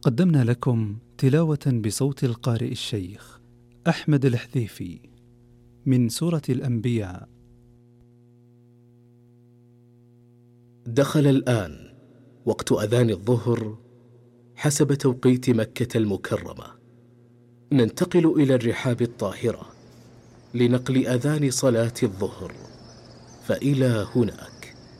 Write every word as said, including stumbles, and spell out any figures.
قدمنا لكم تلاوة بصوت القارئ الشيخ أحمد الحذيفي من سورة الأنبياء. دخل الآن وقت أذان الظهر حسب توقيت مكة المكرمة. ننتقل إلى الرحاب الطاهرة لنقل أذان صلاة الظهر، فإلى هناك.